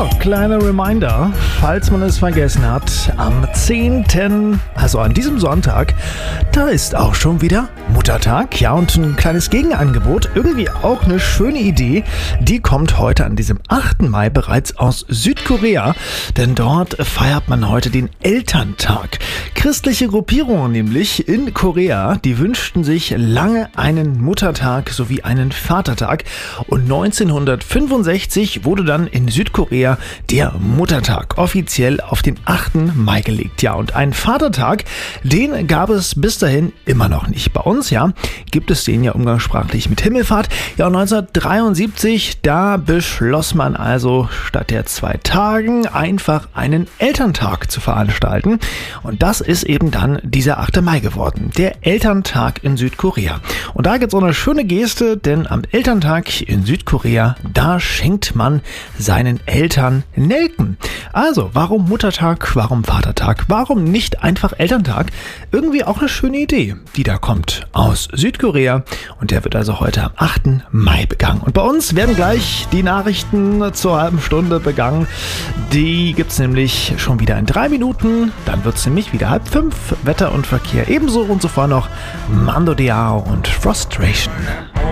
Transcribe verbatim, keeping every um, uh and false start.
Ja, kleiner Reminder, falls man es vergessen hat, am zehnten, also an diesem Sonntag, da ist auch schon wieder Muttertag. Ja, und ein kleines Gegenangebot, irgendwie auch eine schöne Idee, die kommt heute an diesem achten Mai bereits aus Südkorea, denn dort feiert man heute den Elterntag. Christliche Gruppierungen nämlich in Korea, die wünschten sich lange einen Muttertag sowie einen Vatertag und neunzehnhundertfünfundsechzig wurde dann in Südkorea der Muttertag offiziell auf den achten Mai gelegt. Ja, und einen Vatertag, den gab es bis dahin immer noch nicht. Bei uns, ja, gibt es den ja umgangssprachlich mit Himmelfahrt. Ja, und neunzehnhundertdreiundsiebzig, da beschloss man also statt der zwei Tagen einfach einen Elterntag zu veranstalten. Und das ist eben dann dieser achte Mai geworden, der Elterntag in Südkorea. Und da gibt es auch eine schöne Geste, denn am Elterntag in Südkorea, da schenkt man seinen Eltern Nelken. Also, warum Muttertag, warum Vatertag, warum nicht einfach Elterntag? Irgendwie auch eine schöne Idee, die da kommt aus Südkorea und der wird also heute am achten Mai begangen. Und bei uns werden gleich die Nachrichten zur halben Stunde begangen. Die gibt es nämlich schon wieder in drei Minuten. Dann wird es nämlich wieder halb fünf. Wetter und Verkehr ebenso und zuvor noch Mando Diao und Frustration.